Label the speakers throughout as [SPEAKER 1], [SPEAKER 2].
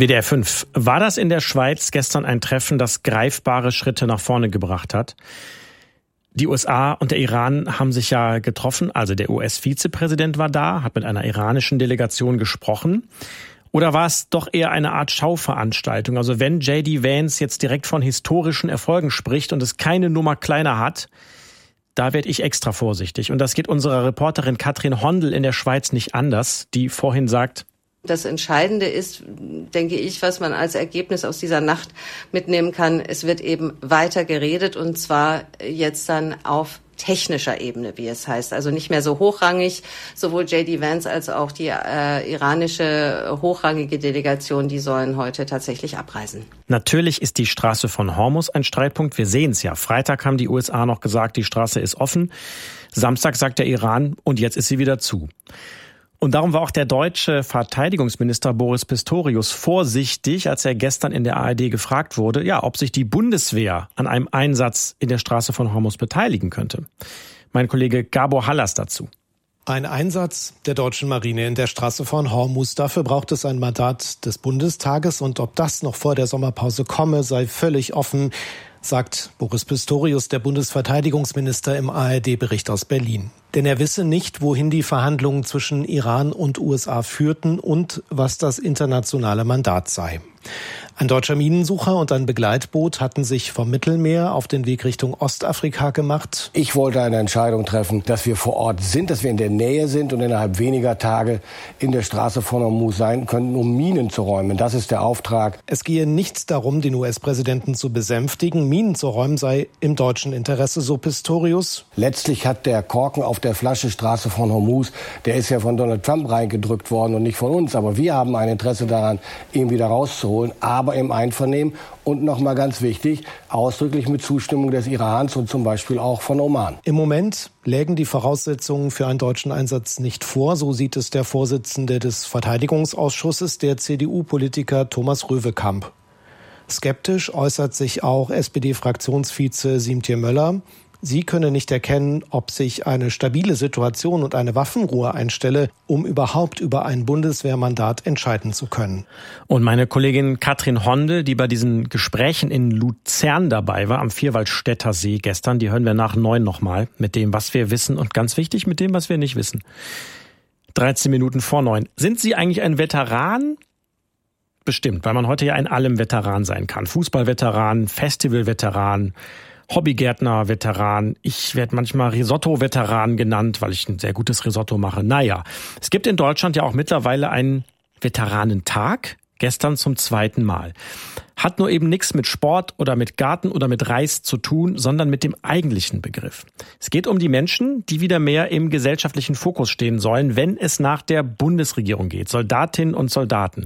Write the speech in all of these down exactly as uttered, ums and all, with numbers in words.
[SPEAKER 1] W D R fünf. War das in der Schweiz gestern ein Treffen, das greifbare Schritte nach vorne gebracht hat? Die U S A und der Iran haben sich ja getroffen. Also der U S-Vizepräsident war da, hat mit einer iranischen Delegation gesprochen. Oder war es doch eher eine Art Schauveranstaltung? Also wenn J D Vance jetzt direkt von historischen Erfolgen spricht und es keine Nummer kleiner hat, da werde ich extra vorsichtig. Und das geht unserer Reporterin Katrin Hondel in der Schweiz nicht anders, die vorhin sagt:
[SPEAKER 2] Das Entscheidende ist, denke ich, was man als Ergebnis aus dieser Nacht mitnehmen kann. Es wird eben weiter geredet, und zwar jetzt dann auf technischer Ebene, wie es heißt. Also nicht mehr so hochrangig. Sowohl J D Vance als auch die äh, iranische hochrangige Delegation, die sollen heute tatsächlich abreisen.
[SPEAKER 1] Natürlich ist die Straße von Hormuz ein Streitpunkt. Wir sehen es ja. Freitag haben die U S A noch gesagt, die Straße ist offen. Samstag sagt der Iran, und jetzt ist sie wieder zu. Und darum war auch der deutsche Verteidigungsminister Boris Pistorius vorsichtig, als er gestern in der A R D gefragt wurde, ja, ob sich die Bundeswehr an einem Einsatz in der Straße von Hormuz beteiligen könnte. Mein Kollege Gabor Hallas dazu.
[SPEAKER 3] Ein Einsatz der deutschen Marine in der Straße von Hormuz. Dafür braucht es ein Mandat des Bundestages. Und ob das noch vor der Sommerpause komme, sei völlig offen, sagt Boris Pistorius, der Bundesverteidigungsminister, im A R D-Bericht aus Berlin. Denn er wisse nicht, wohin die Verhandlungen zwischen Iran und U S A führten und was das internationale Mandat sei. Ein deutscher Minensucher und ein Begleitboot hatten sich vom Mittelmeer auf den Weg Richtung Ostafrika gemacht.
[SPEAKER 4] Ich wollte eine Entscheidung treffen, dass wir vor Ort sind, dass wir in der Nähe sind und innerhalb weniger Tage in der Straße von Hormuz sein könnten, um Minen zu räumen. Das ist der Auftrag.
[SPEAKER 3] Es gehe nichts darum, den U S-Präsidenten zu besänftigen. Minen zu räumen sei im deutschen Interesse, so Pistorius.
[SPEAKER 4] Letztlich hat der Korken auf der Flasche Straße von Hormuz, der ist ja von Donald Trump reingedrückt worden und nicht von uns. Aber wir haben ein Interesse daran, ihn wieder rauszuholen, aber im Einvernehmen und nochmal ganz wichtig, ausdrücklich mit Zustimmung des Irans und zum Beispiel auch von Oman.
[SPEAKER 3] Im Moment lägen die Voraussetzungen für einen deutschen Einsatz nicht vor. So sieht es der Vorsitzende des Verteidigungsausschusses, der C D U-Politiker Thomas Röwekamp. Skeptisch äußert sich auch S P D-Fraktionsvize Siemtje Möller. Sie könne nicht erkennen, ob sich eine stabile Situation und eine Waffenruhe einstelle, um überhaupt über ein Bundeswehrmandat entscheiden zu können.
[SPEAKER 1] Und meine Kollegin Katrin Hondel, die bei diesen Gesprächen in Luzern dabei war, am Vierwaldstätter See gestern, die hören wir nach neun nochmal mit dem, was wir wissen, und ganz wichtig mit dem, was wir nicht wissen. dreizehn Minuten vor neun. Sind Sie eigentlich ein Veteran? Bestimmt, weil man heute ja in allem Veteran sein kann. Fußballveteran, Festivalveteran, Hobbygärtner-Veteran. Ich werde manchmal Risotto-Veteran genannt, weil ich ein sehr gutes Risotto mache. Naja, es gibt in Deutschland ja auch mittlerweile einen Veteranentag, gestern zum zweiten Mal. Hat nur eben nichts mit Sport oder mit Garten oder mit Reis zu tun, sondern mit dem eigentlichen Begriff. Es geht um die Menschen, die wieder mehr im gesellschaftlichen Fokus stehen sollen, wenn es nach der Bundesregierung geht. Soldatinnen und Soldaten.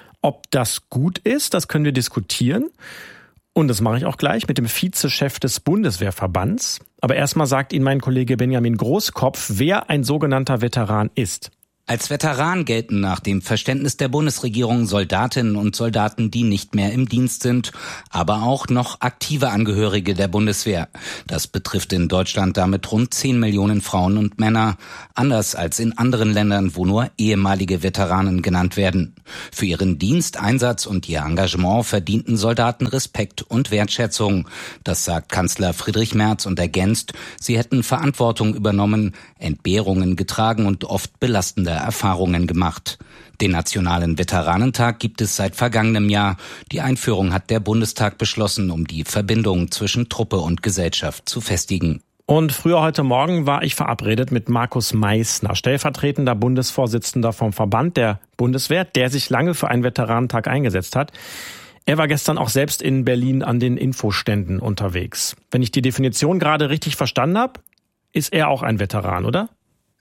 [SPEAKER 1] Ob das gut ist, das können wir diskutieren. Und das mache ich auch gleich mit dem Vizechef des Bundeswehrverbands. Aber erstmal sagt Ihnen mein Kollege Benjamin Großkopf, wer ein sogenannter Veteran ist.
[SPEAKER 5] Als Veteran gelten nach dem Verständnis der Bundesregierung Soldatinnen und Soldaten, die nicht mehr im Dienst sind, aber auch noch aktive Angehörige der Bundeswehr. Das betrifft in Deutschland damit rund zehn Millionen Frauen und Männer, anders als in anderen Ländern, wo nur ehemalige Veteranen genannt werden. Für ihren Dienst, Einsatz und ihr Engagement verdienten Soldaten Respekt und Wertschätzung. Das sagt Kanzler Friedrich Merz und ergänzt, sie hätten Verantwortung übernommen, Entbehrungen getragen und oft belastende Erfahrungen gemacht. Den Nationalen Veteranentag gibt es seit vergangenem Jahr. Die Einführung hat der Bundestag beschlossen, um die Verbindung zwischen Truppe und Gesellschaft zu festigen.
[SPEAKER 1] Und früher heute Morgen war ich verabredet mit Markus Meissner, stellvertretender Bundesvorsitzender vom Verband der Bundeswehr, der sich lange für einen Veteranentag eingesetzt hat. Er war gestern auch selbst in Berlin an den Infoständen unterwegs. Wenn ich die Definition gerade richtig verstanden habe, ist er auch ein Veteran, oder?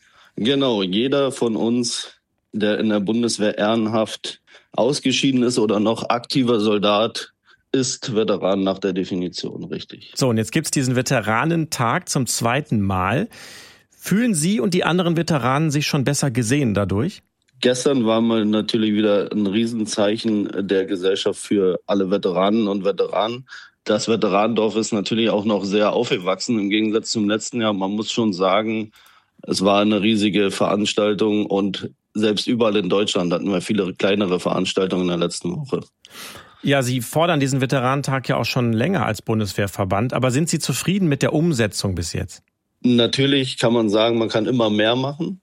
[SPEAKER 6] Genau, jeder von uns, der in der Bundeswehr ehrenhaft ausgeschieden ist oder noch aktiver Soldat, ist Veteran nach der Definition, richtig.
[SPEAKER 1] So, und jetzt gibt's diesen Veteranentag zum zweiten Mal. Fühlen Sie und die anderen Veteranen sich schon besser gesehen dadurch?
[SPEAKER 6] Gestern war mal natürlich wieder ein Riesenzeichen der Gesellschaft für alle Veteranen und Veteranen. Das Veteranendorf ist natürlich auch noch sehr aufgewachsen im Gegensatz zum letzten Jahr. Man muss schon sagen, es war eine riesige Veranstaltung und selbst überall in Deutschland hatten wir viele kleinere Veranstaltungen in der letzten Woche.
[SPEAKER 1] Ja, Sie fordern diesen Veteranentag ja auch schon länger als Bundeswehrverband. Aber sind Sie zufrieden mit der Umsetzung bis jetzt?
[SPEAKER 6] Natürlich kann man sagen, man kann immer mehr machen.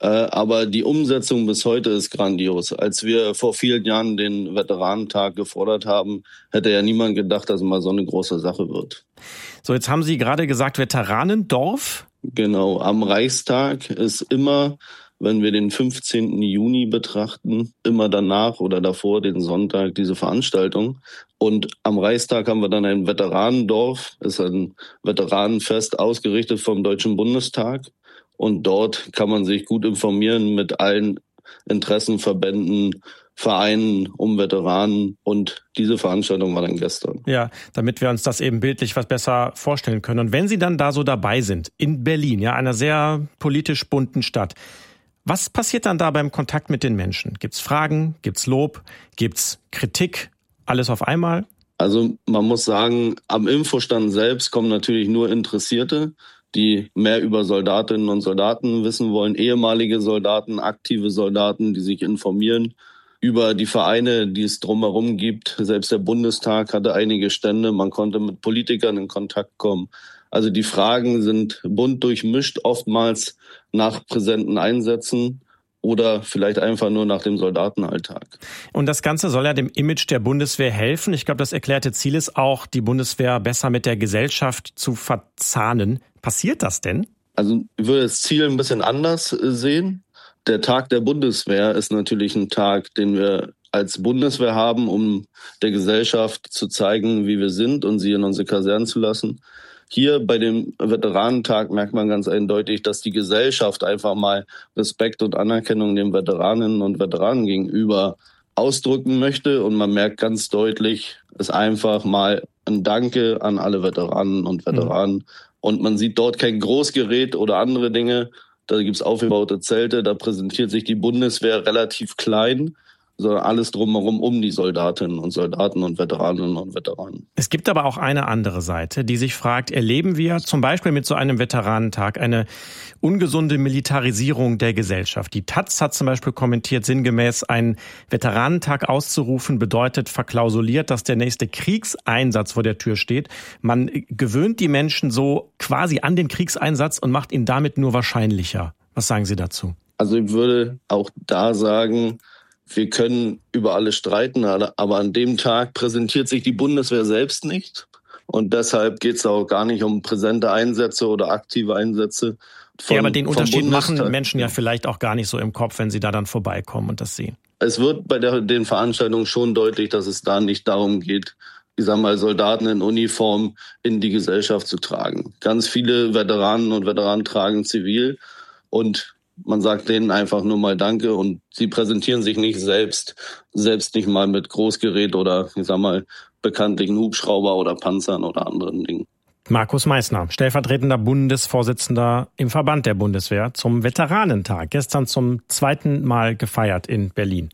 [SPEAKER 6] Aber die Umsetzung bis heute ist grandios. Als wir vor vielen Jahren den Veteranentag gefordert haben, hätte ja niemand gedacht, dass es mal so eine große Sache wird.
[SPEAKER 1] So, jetzt haben Sie gerade gesagt, Veteranendorf?
[SPEAKER 6] Genau, am Reichstag ist immer, wenn wir den fünfzehnten Juni betrachten, immer danach oder davor, den Sonntag, diese Veranstaltung. Und am Reichstag haben wir dann ein Veteranendorf, das ist ein Veteranenfest ausgerichtet vom Deutschen Bundestag. Und dort kann man sich gut informieren mit allen Interessenverbänden, Vereinen um Veteranen. Und diese Veranstaltung war dann gestern.
[SPEAKER 1] Ja, damit wir uns das eben bildlich was besser vorstellen können. Und wenn Sie dann da so dabei sind, in Berlin, ja, einer sehr politisch bunten Stadt, was passiert dann da beim Kontakt mit den Menschen? Gibt's Fragen? Gibt's Lob? Gibt's Kritik? Alles auf einmal?
[SPEAKER 6] Also man muss sagen, am Infostand selbst kommen natürlich nur Interessierte, die mehr über Soldatinnen und Soldaten wissen wollen, ehemalige Soldaten, aktive Soldaten, die sich informieren über die Vereine, die es drumherum gibt. Selbst der Bundestag hatte einige Stände, man konnte mit Politikern in Kontakt kommen. Also die Fragen sind bunt durchmischt, oftmals nach präsenten Einsätzen oder vielleicht einfach nur nach dem Soldatenalltag.
[SPEAKER 1] Und das Ganze soll ja dem Image der Bundeswehr helfen. Ich glaube, das erklärte Ziel ist auch, die Bundeswehr besser mit der Gesellschaft zu verzahnen. Passiert das denn?
[SPEAKER 6] Also ich würde das Ziel ein bisschen anders sehen. Der Tag der Bundeswehr ist natürlich ein Tag, den wir als Bundeswehr haben, um der Gesellschaft zu zeigen, wie wir sind und sie in unsere Kasernen zu lassen. Hier bei dem Veteranentag merkt man ganz eindeutig, dass die Gesellschaft einfach mal Respekt und Anerkennung den Veteraninnen und Veteranen gegenüber ausdrücken möchte. Und man merkt ganz deutlich, es ist einfach mal ein Danke an alle Veteranen und Veteranen. Mhm. Und man sieht dort kein Großgerät oder andere Dinge. Da gibt's aufgebaute Zelte, da präsentiert sich die Bundeswehr relativ klein, sondern alles drumherum um die Soldatinnen und Soldaten und Veteraninnen und Veteranen.
[SPEAKER 1] Es gibt aber auch eine andere Seite, die sich fragt, erleben wir zum Beispiel mit so einem Veteranentag eine ungesunde Militarisierung der Gesellschaft? Die Taz hat zum Beispiel kommentiert, sinngemäß, einen Veteranentag auszurufen bedeutet verklausuliert, dass der nächste Kriegseinsatz vor der Tür steht. Man gewöhnt die Menschen so quasi an den Kriegseinsatz und macht ihn damit nur wahrscheinlicher. Was sagen Sie dazu?
[SPEAKER 6] Also ich würde auch da sagen, wir können über alles streiten, aber an dem Tag präsentiert sich die Bundeswehr selbst nicht. Und deshalb geht es auch gar nicht um präsente Einsätze oder aktive Einsätze.
[SPEAKER 1] Von, ja, aber den Unterschied machen Menschen ja vielleicht auch gar nicht so im Kopf, wenn sie da dann vorbeikommen und das sehen.
[SPEAKER 6] Es wird bei der, den Veranstaltungen schon deutlich, dass es da nicht darum geht, ich sag mal, Soldaten in Uniform in die Gesellschaft zu tragen. Ganz viele Veteranen und Veteranen tragen zivil und man sagt denen einfach nur mal Danke und sie präsentieren sich nicht selbst, selbst nicht mal mit Großgerät oder, ich sag mal, bekanntlichen Hubschrauber oder Panzern oder anderen Dingen.
[SPEAKER 1] Markus Meissner, stellvertretender Bundesvorsitzender im Verband der Bundeswehr zum Veteranentag, gestern zum zweiten Mal gefeiert in Berlin.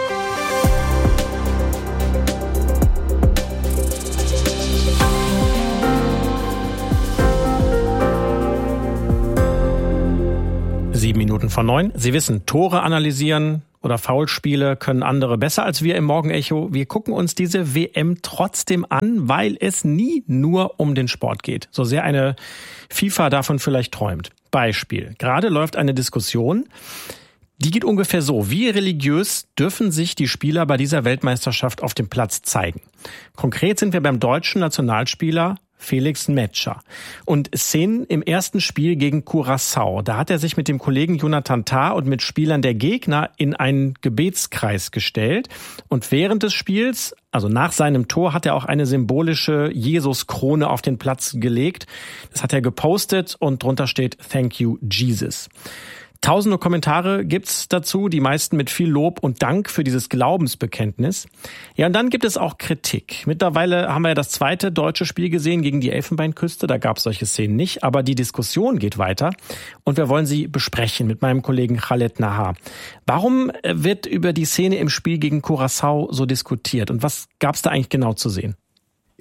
[SPEAKER 1] Sieben Minuten vor neun. Sie wissen, Tore analysieren oder Foulspiele können andere besser als wir im Morgenecho. Wir gucken uns diese W M trotzdem an, weil es nie nur um den Sport geht. So sehr eine FIFA davon vielleicht träumt. Beispiel. Gerade läuft eine Diskussion, die geht ungefähr so. Wie religiös dürfen sich die Spieler bei dieser Weltmeisterschaft auf dem Platz zeigen? Konkret sind wir beim deutschen Nationalspieler Felix Metscher. Und Szenen im ersten Spiel gegen Curaçao. Da hat er sich mit dem Kollegen Jonathan Tah und mit Spielern der Gegner in einen Gebetskreis gestellt. Und während des Spiels, also nach seinem Tor, hat er auch eine symbolische Jesus-Krone auf den Platz gelegt. Das hat er gepostet und drunter steht Thank you, Jesus. Tausende Kommentare gibt's dazu, die meisten mit viel Lob und Dank für dieses Glaubensbekenntnis. Ja, und dann gibt es auch Kritik. Mittlerweile haben wir ja das zweite deutsche Spiel gesehen gegen die Elfenbeinküste. Da gab's solche Szenen nicht, aber die Diskussion geht weiter und wir wollen sie besprechen mit meinem Kollegen Khaled Nahar. Warum wird über die Szene im Spiel gegen Curaçao so diskutiert und was gab's da eigentlich genau zu sehen?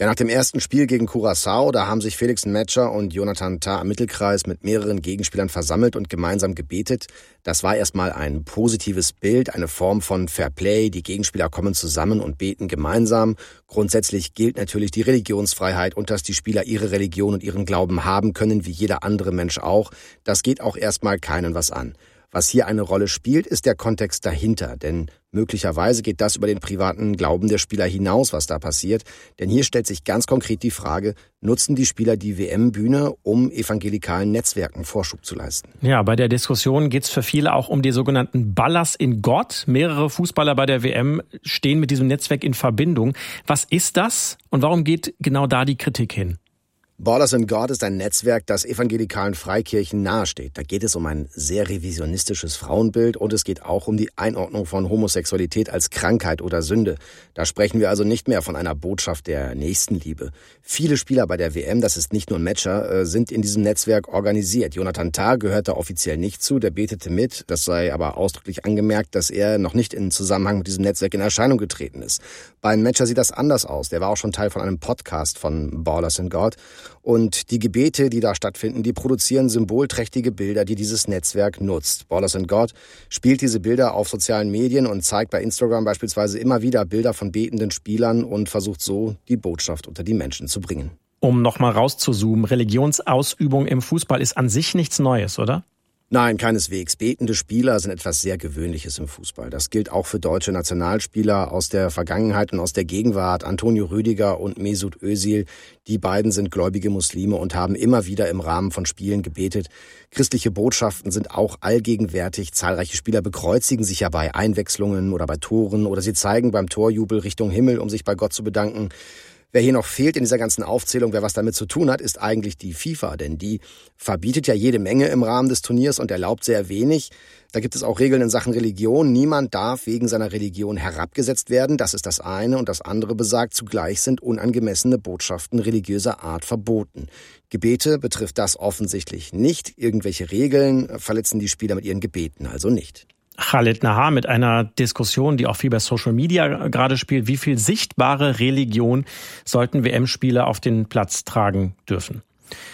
[SPEAKER 7] Ja, nach dem ersten Spiel gegen Curaçao, da haben sich Felix Metscher und Jonathan Tah am Mittelkreis mit mehreren Gegenspielern versammelt und gemeinsam gebetet. Das war erstmal ein positives Bild, eine Form von Fairplay. Die Gegenspieler kommen zusammen und beten gemeinsam. Grundsätzlich gilt natürlich die Religionsfreiheit und dass die Spieler ihre Religion und ihren Glauben haben können, wie jeder andere Mensch auch. Das geht auch erstmal keinen was an. Was hier eine Rolle spielt, ist der Kontext dahinter, denn möglicherweise geht das über den privaten Glauben der Spieler hinaus, was da passiert. Denn hier stellt sich ganz konkret die Frage, nutzen die Spieler die W M-Bühne, um evangelikalen Netzwerken Vorschub zu leisten?
[SPEAKER 1] Ja, bei der Diskussion geht es für viele auch um die sogenannten Ballers in Gott. Mehrere Fußballer bei der W M stehen mit diesem Netzwerk in Verbindung. Was ist das und warum geht genau da die Kritik hin?
[SPEAKER 7] Ballers in God ist ein Netzwerk, das evangelikalen Freikirchen nahesteht. Da geht es um ein sehr revisionistisches Frauenbild und es geht auch um die Einordnung von Homosexualität als Krankheit oder Sünde. Da sprechen wir also nicht mehr von einer Botschaft der Nächstenliebe. Viele Spieler bei der W M, das ist nicht nur ein Matcher, sind in diesem Netzwerk organisiert. Jonathan Tah gehört da offiziell nicht zu, der betete mit. Das sei aber ausdrücklich angemerkt, dass er noch nicht in Zusammenhang mit diesem Netzwerk in Erscheinung getreten ist. Beim Matcher sieht das anders aus. Der war auch schon Teil von einem Podcast von Ballers in God. Und die Gebete, die da stattfinden, die produzieren symbolträchtige Bilder, die dieses Netzwerk nutzt. Ballers in God spielt diese Bilder auf sozialen Medien und zeigt bei Instagram beispielsweise immer wieder Bilder von betenden Spielern und versucht so, die Botschaft unter die Menschen zu bringen.
[SPEAKER 1] Um nochmal rauszuzoomen, Religionsausübung im Fußball ist an sich nichts Neues, oder?
[SPEAKER 7] Nein, keineswegs. Betende Spieler sind etwas sehr Gewöhnliches im Fußball. Das gilt auch für deutsche Nationalspieler aus der Vergangenheit und aus der Gegenwart. Antonio Rüdiger und Mesut Özil, die beiden sind gläubige Muslime und haben immer wieder im Rahmen von Spielen gebetet. Christliche Botschaften sind auch allgegenwärtig. Zahlreiche Spieler bekreuzigen sich ja bei Einwechslungen oder bei Toren oder sie zeigen beim Torjubel Richtung Himmel, um sich bei Gott zu bedanken. Wer hier noch fehlt in dieser ganzen Aufzählung, wer was damit zu tun hat, ist eigentlich die FIFA. Denn die verbietet ja jede Menge im Rahmen des Turniers und erlaubt sehr wenig. Da gibt es auch Regeln in Sachen Religion. Niemand darf wegen seiner Religion herabgesetzt werden. Das ist das eine. Und das andere besagt, zugleich sind unangemessene Botschaften religiöser Art verboten. Gebete betrifft das offensichtlich nicht. Irgendwelche Regeln verletzen die Spieler mit ihren Gebeten also nicht.
[SPEAKER 1] Khalid Nahar mit einer Diskussion, die auch viel bei Social Media gerade spielt. Wie viel sichtbare Religion sollten W M-Spieler auf den Platz tragen dürfen?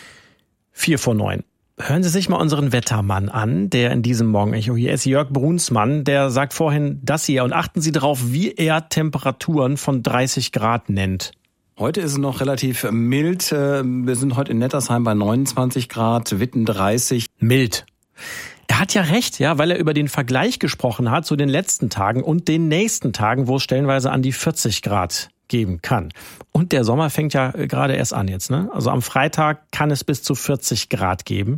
[SPEAKER 1] Vier vor neun. Hören Sie sich mal unseren Wettermann an, der in diesem Morgenecho hier ist, Jörg Brunsmann. Der sagt vorhin das hier und achten Sie darauf, wie er Temperaturen von dreißig Grad nennt.
[SPEAKER 8] Heute ist es noch relativ mild. Wir sind heute in Nettersheim bei neunundzwanzig Grad, Witten dreißig.
[SPEAKER 1] Mild. Er hat ja recht, ja, weil er über den Vergleich gesprochen hat zu den letzten Tagen und den nächsten Tagen, wo es stellenweise an die vierzig Grad geben kann. Und der Sommer fängt ja gerade erst an jetzt, ne? Also am Freitag kann es bis zu vierzig Grad geben.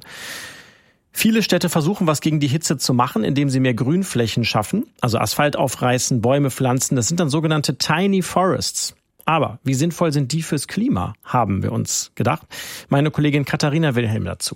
[SPEAKER 1] Viele Städte versuchen, was gegen die Hitze zu machen, indem sie mehr Grünflächen schaffen, also Asphalt aufreißen, Bäume pflanzen. Das sind dann sogenannte Tiny Forests. Aber wie sinnvoll sind die fürs Klima, haben wir uns gedacht. Meine Kollegin Katharina Wilhelm dazu.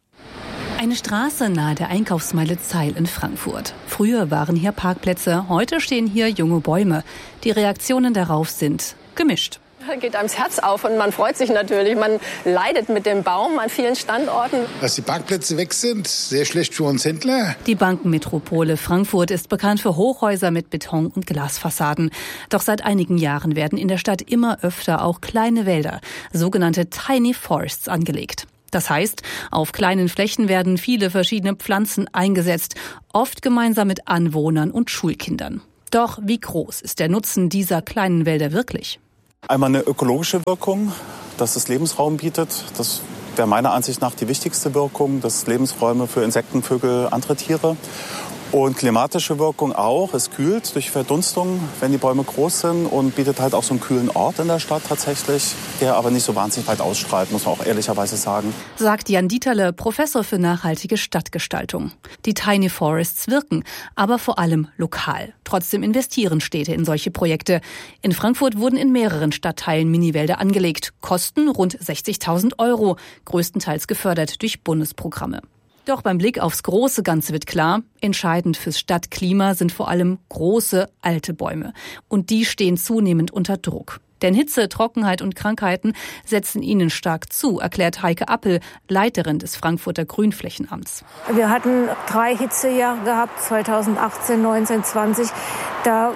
[SPEAKER 9] Eine Straße nahe der Einkaufsmeile Zeil in Frankfurt. Früher waren hier Parkplätze, heute stehen hier junge Bäume. Die Reaktionen darauf sind gemischt.
[SPEAKER 10] Geht einem das Herz auf und man freut sich natürlich. Man leidet mit dem Baum an vielen Standorten.
[SPEAKER 11] Dass die Parkplätze weg sind, sehr schlecht für uns Händler.
[SPEAKER 9] Die Bankenmetropole Frankfurt ist bekannt für Hochhäuser mit Beton- und Glasfassaden. Doch seit einigen Jahren werden in der Stadt immer öfter auch kleine Wälder, sogenannte Tiny Forests, angelegt. Das heißt, auf kleinen Flächen werden viele verschiedene Pflanzen eingesetzt, oft gemeinsam mit Anwohnern und Schulkindern. Doch wie groß ist der Nutzen dieser kleinen Wälder wirklich?
[SPEAKER 12] Einmal eine ökologische Wirkung, dass es Lebensraum bietet. Das wäre meiner Ansicht nach die wichtigste Wirkung, dass Lebensräume für Insekten, Vögel, andere Tiere. Und klimatische Wirkung auch. Es kühlt durch Verdunstung, wenn die Bäume groß sind und bietet halt auch so einen kühlen Ort in der Stadt tatsächlich, der aber nicht so wahnsinnig weit ausstrahlt, muss man auch ehrlicherweise sagen.
[SPEAKER 9] Sagt Jan Dieterle, Professor für nachhaltige Stadtgestaltung. Die Tiny Forests wirken, aber vor allem lokal. Trotzdem investieren Städte in solche Projekte. In Frankfurt wurden in mehreren Stadtteilen Miniwälder angelegt. Kosten rund sechzigtausend Euro, größtenteils gefördert durch Bundesprogramme. Doch beim Blick aufs große Ganze wird klar, entscheidend fürs Stadtklima sind vor allem große, alte Bäume. Und die stehen zunehmend unter Druck. Denn Hitze, Trockenheit und Krankheiten setzen ihnen stark zu, erklärt Heike Appel, Leiterin des Frankfurter Grünflächenamts.
[SPEAKER 13] Wir hatten drei Hitzejahre gehabt, zweitausendachtzehn, neunzehn, zwanzig. Da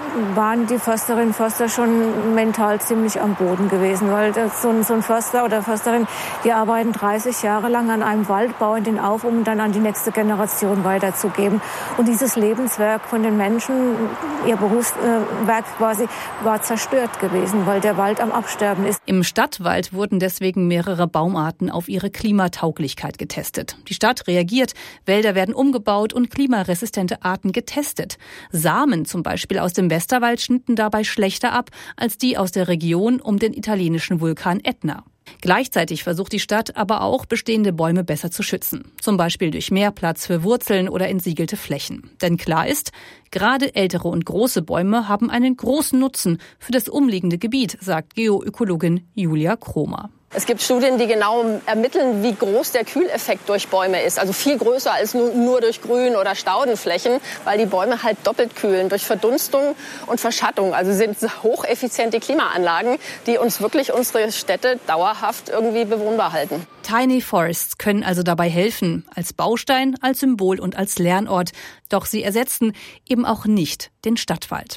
[SPEAKER 13] waren die Försterinnen und Förster schon mental ziemlich am Boden gewesen, weil so ein, so ein Förster oder Försterin, die arbeiten dreißig Jahre lang an einem Wald, bauen den auf, um dann an die nächste Generation weiterzugeben. Und dieses Lebenswerk von den Menschen, ihr Berufswerk quasi, war zerstört gewesen, weil der Wald am Absterben ist.
[SPEAKER 9] Im Stadtwald wurden deswegen mehrere Baumarten auf ihre Klimatauglichkeit getestet. Die Stadt reagiert, Wälder werden umgebaut und klimaresistente Arten getestet. Samen zum Beispiel aus dem Westerwald schnitten dabei schlechter ab als die aus der Region um den italienischen Vulkan Ätna. Gleichzeitig versucht die Stadt aber auch, bestehende Bäume besser zu schützen. Zum Beispiel durch mehr Platz für Wurzeln oder entsiegelte Flächen. Denn klar ist, gerade ältere und große Bäume haben einen großen Nutzen für das umliegende Gebiet, sagt Geoökologin Julia Kromer.
[SPEAKER 10] Es gibt Studien, die genau ermitteln, wie groß der Kühleffekt durch Bäume ist. Also viel größer als nur durch Grün- oder Staudenflächen, weil die Bäume halt doppelt kühlen durch Verdunstung und Verschattung. Also sind hocheffiziente Klimaanlagen, die uns wirklich unsere Städte dauerhaft irgendwie bewohnbar halten.
[SPEAKER 9] Tiny Forests können also dabei helfen, als Baustein, als Symbol und als Lernort. Doch sie ersetzen eben auch nicht den Stadtwald.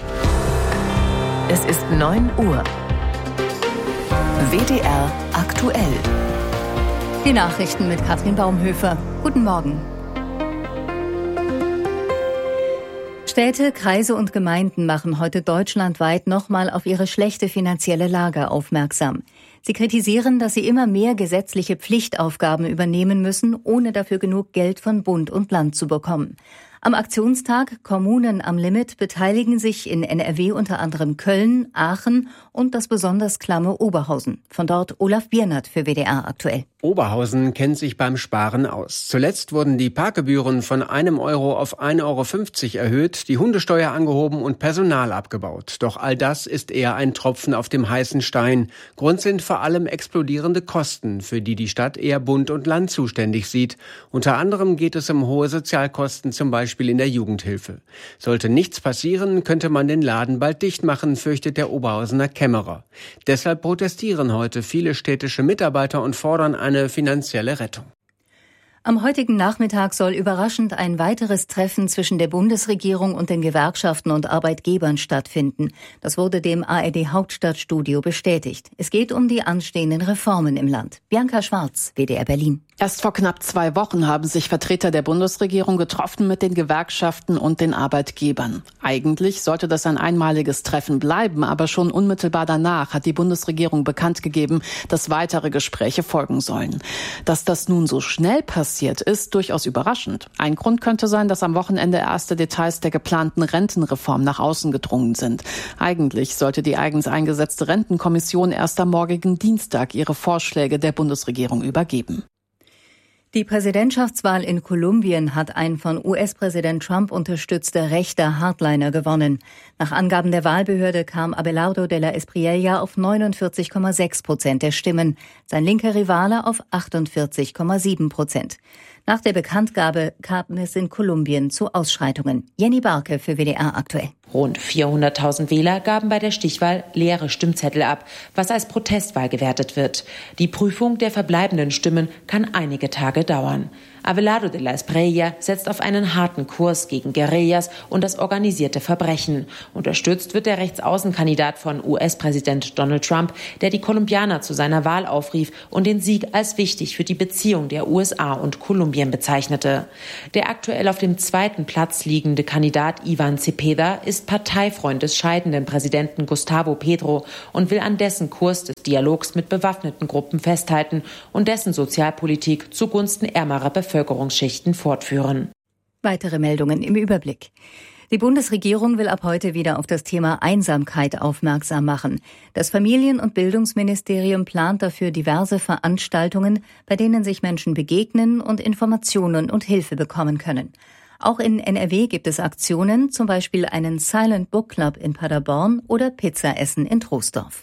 [SPEAKER 14] Es ist neun Uhr. W D R aktuell.
[SPEAKER 9] Die Nachrichten mit Katrin Baumhöfer. Guten Morgen. Städte, Kreise und Gemeinden machen heute deutschlandweit nochmal auf ihre schlechte finanzielle Lage aufmerksam. Sie kritisieren, dass sie immer mehr gesetzliche Pflichtaufgaben übernehmen müssen, ohne dafür genug Geld von Bund und Land zu bekommen. Am Aktionstag Kommunen am Limit beteiligen sich in N R W unter anderem Köln, Aachen und das besonders klamme Oberhausen. Von dort Olaf Biernert für W D R aktuell.
[SPEAKER 15] Oberhausen kennt sich beim Sparen aus. Zuletzt wurden die Parkgebühren von einem Euro auf ein Euro fünfzig erhöht, die Hundesteuer angehoben und Personal abgebaut. Doch all das ist eher ein Tropfen auf dem heißen Stein. Grund sind vor allem explodierende Kosten, für die die Stadt eher Bund und Land zuständig sieht. Unter anderem geht es um hohe Sozialkosten, zum Beispiel in der Jugendhilfe. Sollte nichts passieren, könnte man den Laden bald dicht machen, fürchtet der Oberhausener Kämmerer. Deshalb protestieren heute viele städtische Mitarbeiter und fordern eine finanzielle Rettung.
[SPEAKER 9] Am heutigen Nachmittag soll überraschend ein weiteres Treffen zwischen der Bundesregierung und den Gewerkschaften und Arbeitgebern stattfinden. Das wurde dem A R D-Hauptstadtstudio bestätigt. Es geht um die anstehenden Reformen im Land. Bianca Schwarz, W D R Berlin.
[SPEAKER 16] Erst vor knapp zwei Wochen haben sich Vertreter der Bundesregierung getroffen mit den Gewerkschaften und den Arbeitgebern. Eigentlich sollte das ein einmaliges Treffen bleiben, aber schon unmittelbar danach hat die Bundesregierung bekannt gegeben, dass weitere Gespräche folgen sollen. Dass das nun so schnell passiert, ist durchaus überraschend. Ein Grund könnte sein, dass am Wochenende erste Details der geplanten Rentenreform nach außen gedrungen sind. Eigentlich sollte die eigens eingesetzte Rentenkommission erst am morgigen Dienstag ihre Vorschläge der Bundesregierung übergeben.
[SPEAKER 9] Die Präsidentschaftswahl in Kolumbien hat ein von U S-Präsident Trump unterstützter rechter Hardliner gewonnen. Nach Angaben der Wahlbehörde kam Abelardo de la Espriella auf neunundvierzig Komma sechs Prozent der Stimmen, sein linker Rivale auf achtundvierzig Komma sieben Prozent. Nach der Bekanntgabe kam es in Kolumbien zu Ausschreitungen. Jenny Barke für W D R aktuell.
[SPEAKER 17] Rund vierhunderttausend Wähler gaben bei der Stichwahl leere Stimmzettel ab, was als Protestwahl gewertet wird. Die Prüfung der verbleibenden Stimmen kann einige Tage dauern. Abelardo de la Espriella setzt auf einen harten Kurs gegen Guerillas und das organisierte Verbrechen. Unterstützt wird der Rechtsaußenkandidat von U S-Präsident Donald Trump, der die Kolumbianer zu seiner Wahl aufrief und den Sieg als wichtig für die Beziehung der U S A und Kolumbien bezeichnete. Der aktuell auf dem zweiten Platz liegende Kandidat Ivan Cepeda ist Parteifreund des scheidenden Präsidenten Gustavo Petro und will an dessen Kurs des Dialogs mit bewaffneten Gruppen festhalten und dessen Sozialpolitik zugunsten ärmerer Bevölkerungsschichten fortführen.
[SPEAKER 9] Weitere Meldungen im Überblick. Die Bundesregierung will ab heute wieder auf das Thema Einsamkeit aufmerksam machen. Das Familien- und Bildungsministerium plant dafür diverse Veranstaltungen, bei denen sich Menschen begegnen und Informationen und Hilfe bekommen können. Auch in N R W gibt es Aktionen, zum Beispiel einen Silent Book Club in Paderborn oder Pizzaessen in Troisdorf.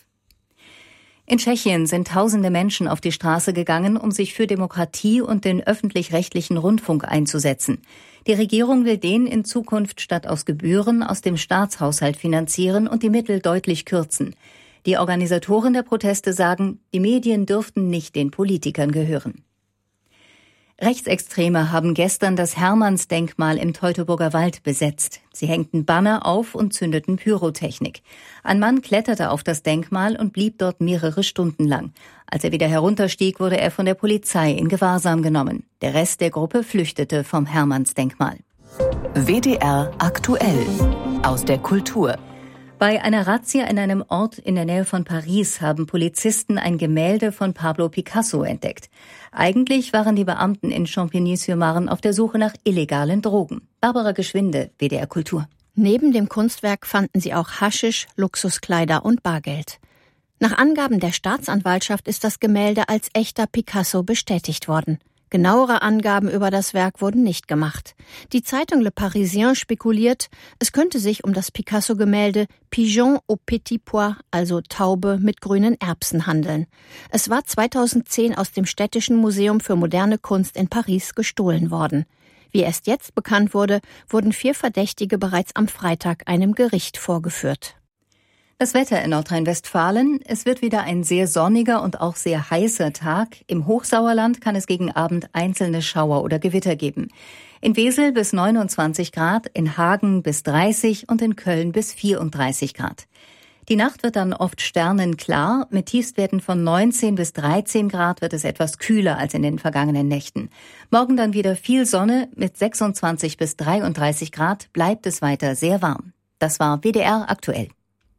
[SPEAKER 9] In Tschechien sind tausende Menschen auf die Straße gegangen, um sich für Demokratie und den öffentlich-rechtlichen Rundfunk einzusetzen. Die Regierung will den in Zukunft statt aus Gebühren aus dem Staatshaushalt finanzieren und die Mittel deutlich kürzen. Die Organisatoren der Proteste sagen, die Medien dürften nicht den Politikern gehören. Rechtsextreme haben gestern das Hermannsdenkmal im Teutoburger Wald besetzt. Sie hängten Banner auf und zündeten Pyrotechnik. Ein Mann kletterte auf das Denkmal und blieb dort mehrere Stunden lang. Als er wieder herunterstieg, wurde er von der Polizei in Gewahrsam genommen. Der Rest der Gruppe flüchtete vom Hermannsdenkmal.
[SPEAKER 14] W D R aktuell aus der Kultur.
[SPEAKER 9] Bei einer Razzia in einem Ort in der Nähe von Paris haben Polizisten ein Gemälde von Pablo Picasso entdeckt. Eigentlich waren die Beamten in Champigny-sur-Marne auf der Suche nach illegalen Drogen. Barbara Geschwinde, W D R Kultur.
[SPEAKER 18] Neben dem Kunstwerk fanden sie auch Haschisch, Luxuskleider und Bargeld. Nach Angaben der Staatsanwaltschaft ist das Gemälde als echter Picasso bestätigt worden. Genauere Angaben über das Werk wurden nicht gemacht. Die Zeitung Le Parisien spekuliert, es könnte sich um das Picasso-Gemälde Pigeon au petit pois, also Taube mit grünen Erbsen, handeln. Es war zweitausendzehn aus dem Städtischen Museum für moderne Kunst in Paris gestohlen worden. Wie erst jetzt bekannt wurde, wurden vier Verdächtige bereits am Freitag einem Gericht vorgeführt.
[SPEAKER 9] Das Wetter in Nordrhein-Westfalen. Es wird wieder ein sehr sonniger und auch sehr heißer Tag. Im Hochsauerland kann es gegen Abend einzelne Schauer oder Gewitter geben. In Wesel bis neunundzwanzig Grad, in Hagen bis dreißig und in Köln bis vierunddreißig Grad. Die Nacht wird dann oft sternenklar. Mit Tiefstwerten von neunzehn bis dreizehn Grad wird es etwas kühler als in den vergangenen Nächten. Morgen dann wieder viel Sonne. Mit sechsundzwanzig bis dreiunddreißig Grad bleibt es weiter sehr warm. Das war W D R aktuell.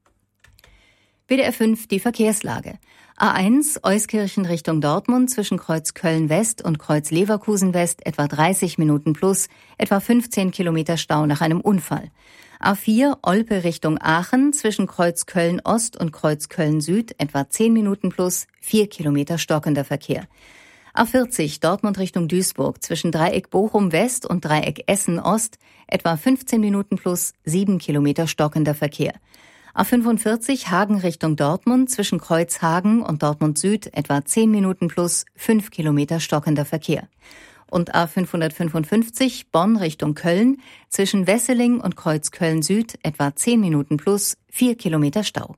[SPEAKER 9] W D R fünf, die Verkehrslage. A eins, Euskirchen Richtung Dortmund zwischen Kreuz Köln-West und Kreuz Leverkusen-West etwa dreißig Minuten plus, etwa fünfzehn Kilometer Stau nach einem Unfall. A vier, Olpe Richtung Aachen zwischen Kreuz Köln-Ost und Kreuz Köln-Süd etwa zehn Minuten plus, vier Kilometer stockender Verkehr. A vierzig, Dortmund Richtung Duisburg zwischen Dreieck Bochum-West und Dreieck Essen-Ost etwa fünfzehn Minuten plus, sieben Kilometer stockender Verkehr. A fünfundvierzig, Hagen Richtung Dortmund zwischen Kreuz Hagen und Dortmund Süd etwa zehn Minuten plus, fünf Kilometer stockender Verkehr. Und A fünfhundertfünfundfünfzig, Bonn Richtung Köln zwischen Wesseling und Kreuz Köln Süd etwa zehn Minuten plus, vier Kilometer Stau.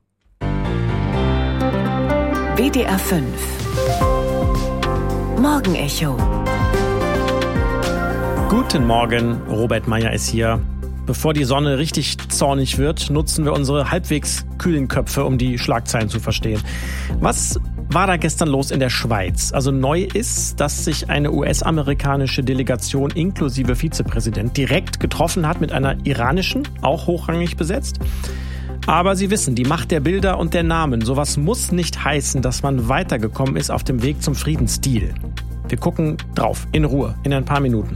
[SPEAKER 14] W D R fünf Morgenecho.
[SPEAKER 1] Guten Morgen, Robert Meyer ist hier. Bevor die Sonne richtig zornig wird, nutzen wir unsere halbwegs kühlen Köpfe, um die Schlagzeilen zu verstehen. Was war da gestern los in der Schweiz? Also neu ist, dass sich eine U S-amerikanische Delegation inklusive Vizepräsident direkt getroffen hat mit einer iranischen, auch hochrangig besetzt. Aber Sie wissen, die Macht der Bilder und der Namen, sowas muss nicht heißen, dass man weitergekommen ist auf dem Weg zum Friedensdeal. Wir gucken drauf, in Ruhe, in ein paar Minuten.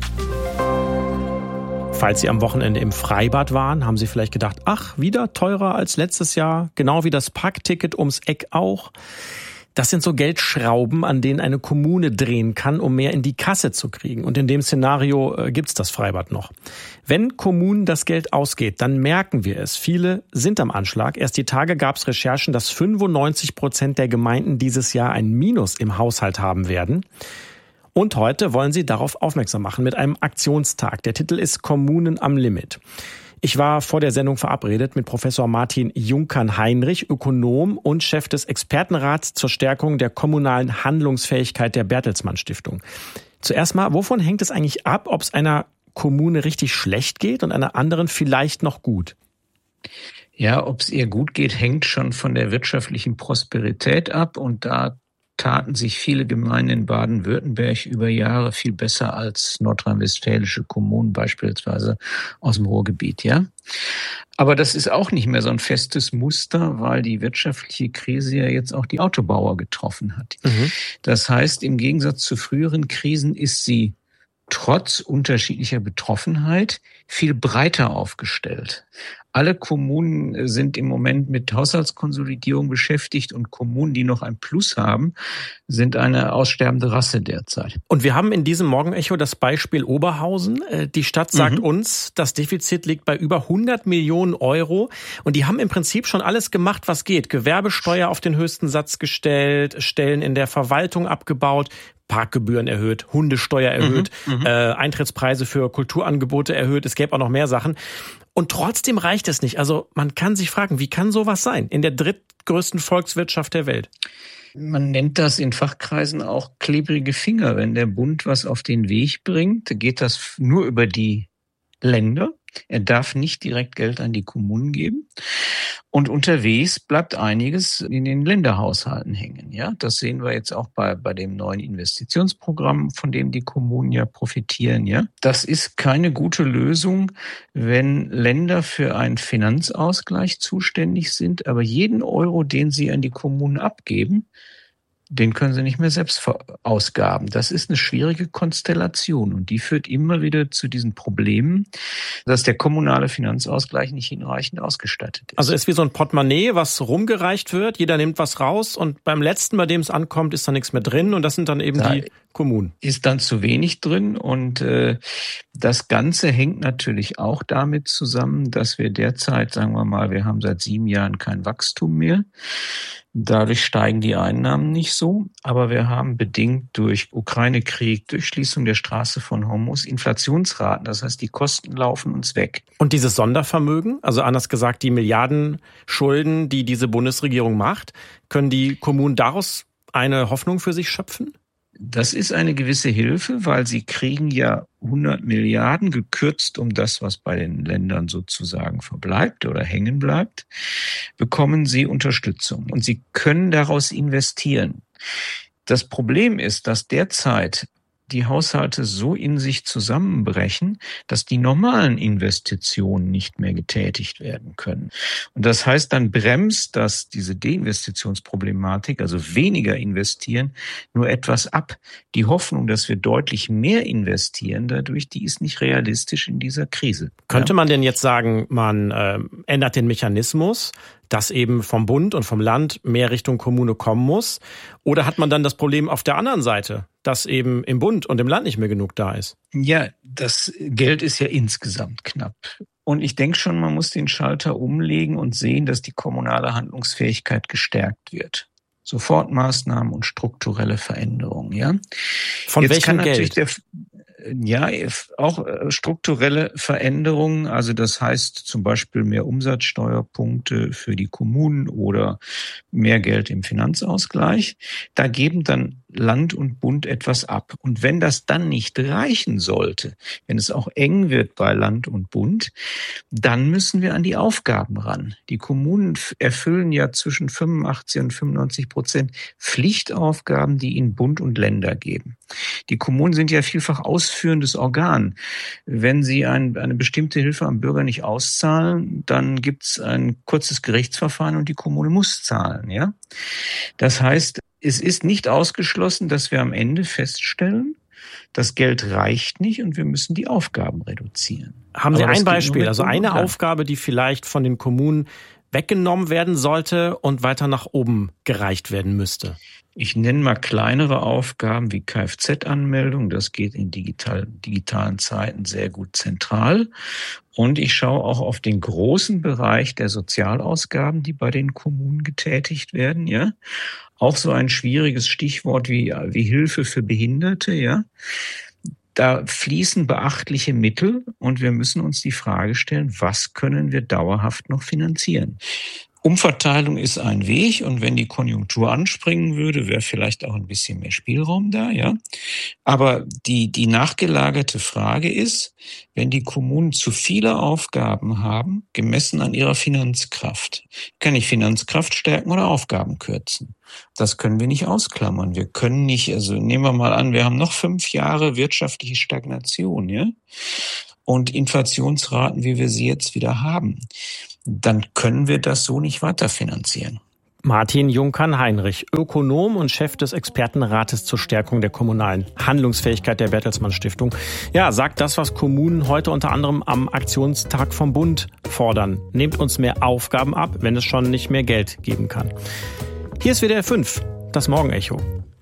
[SPEAKER 1] Falls Sie am Wochenende im Freibad waren, haben Sie vielleicht gedacht, ach, wieder teurer als letztes Jahr, genau wie das Parkticket ums Eck auch. Das sind so Geldschrauben, an denen eine Kommune drehen kann, um mehr in die Kasse zu kriegen. Und in dem Szenario äh, gibt's das Freibad noch. Wenn Kommunen das Geld ausgeht, dann merken wir es. Viele sind am Anschlag. Erst die Tage gab's Recherchen, dass fünfundneunzig Prozent der Gemeinden dieses Jahr ein Minus im Haushalt haben werden. Und heute wollen Sie darauf aufmerksam machen mit einem Aktionstag. Der Titel ist Kommunen am Limit. Ich war vor der Sendung verabredet mit Professor Martin Junkern-Heinrich, Ökonom und Chef des Expertenrats zur Stärkung der kommunalen Handlungsfähigkeit der Bertelsmann Stiftung. Zuerst mal, wovon hängt es eigentlich ab, ob es einer Kommune richtig schlecht geht und einer anderen vielleicht noch gut?
[SPEAKER 19] Ja, ob es ihr gut geht, hängt schon von der wirtschaftlichen Prosperität ab. Und da taten sich viele Gemeinden in Baden-Württemberg über Jahre viel besser als nordrhein-westfälische Kommunen, beispielsweise aus dem Ruhrgebiet, ja. Aber das ist auch nicht mehr so ein festes Muster, weil die wirtschaftliche Krise ja jetzt auch die Autobauer getroffen hat. Mhm. Das heißt, im Gegensatz zu früheren Krisen ist sie trotz unterschiedlicher Betroffenheit viel breiter aufgestellt. Alle Kommunen sind im Moment mit Haushaltskonsolidierung beschäftigt und Kommunen, die noch ein Plus haben, sind eine aussterbende Rasse derzeit.
[SPEAKER 1] Und wir haben in diesem Morgenecho das Beispiel Oberhausen. Die Stadt sagt mhm. uns, das Defizit liegt bei über hundert Millionen Euro. Und die haben im Prinzip schon alles gemacht, was geht. Gewerbesteuer auf den höchsten Satz gestellt, Stellen in der Verwaltung abgebaut, Parkgebühren erhöht, Hundesteuer erhöht, mhm, äh, Eintrittspreise für Kulturangebote erhöht. Es gäbe auch noch mehr Sachen. Und trotzdem reicht es nicht. Also man kann sich fragen, wie kann sowas sein in der drittgrößten Volkswirtschaft der Welt?
[SPEAKER 19] Man nennt das in Fachkreisen auch klebrige Finger. Wenn der Bund was auf den Weg bringt, geht das nur über die Länder. Er darf nicht direkt Geld an die Kommunen geben. Und unterwegs bleibt einiges in den Länderhaushalten hängen. Ja, das sehen wir jetzt auch bei, bei dem neuen Investitionsprogramm, von dem die Kommunen ja profitieren. Ja, das ist keine gute Lösung, wenn Länder für einen Finanzausgleich zuständig sind, aber jeden Euro, den sie an die Kommunen abgeben, den können sie nicht mehr selbst ausgaben. Das ist eine schwierige Konstellation und die führt immer wieder zu diesen Problemen, dass der kommunale Finanzausgleich nicht hinreichend ausgestattet ist.
[SPEAKER 1] Also es ist wie so ein Portemonnaie, was rumgereicht wird, jeder nimmt was raus und beim letzten, bei dem es ankommt, ist da nichts mehr drin und das sind dann eben da die Kommunen.
[SPEAKER 19] Ist dann zu wenig drin und äh, das Ganze hängt natürlich auch damit zusammen, dass wir derzeit, sagen wir mal, wir haben seit sieben Jahren kein Wachstum mehr. Dadurch steigen die Einnahmen nicht so, aber wir haben bedingt durch Ukraine-Krieg, durch Schließung der Straße von Hormuz Inflationsraten. Das heißt, die Kosten laufen uns weg.
[SPEAKER 1] Und dieses Sondervermögen, also anders gesagt die Milliardenschulden, die diese Bundesregierung macht, können die Kommunen daraus eine Hoffnung für sich schöpfen?
[SPEAKER 19] Das ist eine gewisse Hilfe, weil sie kriegen ja hundert Milliarden gekürzt um das, was bei den Ländern sozusagen verbleibt oder hängen bleibt, bekommen sie Unterstützung und sie können daraus investieren. Das Problem ist, dass derzeit die Haushalte so in sich zusammenbrechen, dass die normalen Investitionen nicht mehr getätigt werden können. Und das heißt, dann bremst das diese Deinvestitionsproblematik, also weniger investieren, nur etwas ab. Die Hoffnung, dass wir deutlich mehr investieren dadurch, die ist nicht realistisch in dieser Krise.
[SPEAKER 1] Könnte man denn jetzt sagen, man äh, ändert den Mechanismus, dass eben vom Bund und vom Land mehr Richtung Kommune kommen muss? Oder hat man dann das Problem auf der anderen Seite, dass eben im Bund und im Land nicht mehr genug da ist?
[SPEAKER 19] Ja, das Geld ist ja insgesamt knapp. Und ich denke schon, man muss den Schalter umlegen und sehen, dass die kommunale Handlungsfähigkeit gestärkt wird. Sofortmaßnahmen und strukturelle Veränderungen, ja.
[SPEAKER 1] Von
[SPEAKER 19] Jetzt
[SPEAKER 1] welchem
[SPEAKER 19] kann natürlich
[SPEAKER 1] Geld?
[SPEAKER 19] Der, ja, auch strukturelle Veränderungen, also das heißt zum Beispiel mehr Umsatzsteuerpunkte für die Kommunen oder mehr Geld im Finanzausgleich. Da geben dann Land und Bund etwas ab. Und wenn das dann nicht reichen sollte, wenn es auch eng wird bei Land und Bund, dann müssen wir an die Aufgaben ran. Die Kommunen erfüllen ja zwischen fünfundachtzig und fünfundneunzig Prozent Pflichtaufgaben, die ihnen Bund und Länder geben. Die Kommunen sind ja vielfach ausführendes Organ. Wenn sie ein, eine bestimmte Hilfe am Bürger nicht auszahlen, dann gibt es ein kurzes Gerichtsverfahren und die Kommune muss zahlen. Ja, das heißt, es ist nicht ausgeschlossen, dass wir am Ende feststellen, das Geld reicht nicht und wir müssen die Aufgaben reduzieren.
[SPEAKER 1] Haben Sie ein Beispiel, also eine Aufgabe, die vielleicht von den Kommunen weggenommen werden sollte und weiter nach oben gereicht werden müsste?
[SPEAKER 19] Ich nenne mal kleinere Aufgaben wie Kfz-Anmeldung. Das geht in digital, digitalen Zeiten sehr gut zentral. Und ich schaue auch auf den großen Bereich der Sozialausgaben, die bei den Kommunen getätigt werden, ja. Auch so ein schwieriges Stichwort wie, wie Hilfe für Behinderte, ja. Da fließen beachtliche Mittel und wir müssen uns die Frage stellen, was können wir dauerhaft noch finanzieren? Umverteilung ist ein Weg und wenn die Konjunktur anspringen würde, wäre vielleicht auch ein bisschen mehr Spielraum da, ja. Aber die, die nachgelagerte Frage ist, wenn die Kommunen zu viele Aufgaben haben, gemessen an ihrer Finanzkraft, kann ich Finanzkraft stärken oder Aufgaben kürzen? Das können wir nicht ausklammern. Wir können nicht, also nehmen wir mal an, wir haben noch fünf Jahre wirtschaftliche Stagnation, ja. Und Inflationsraten, wie wir sie jetzt wieder haben. Dann können wir das so nicht weiterfinanzieren.
[SPEAKER 1] Martin Junkern-Heinrich, Ökonom und Chef des Expertenrates zur Stärkung der kommunalen Handlungsfähigkeit der Bertelsmann Stiftung. Ja, sagt das, was Kommunen heute unter anderem am Aktionstag vom Bund fordern. Nehmt uns mehr Aufgaben ab, wenn es schon nicht mehr Geld geben kann. Hier ist W D R fünf, das Morgenecho.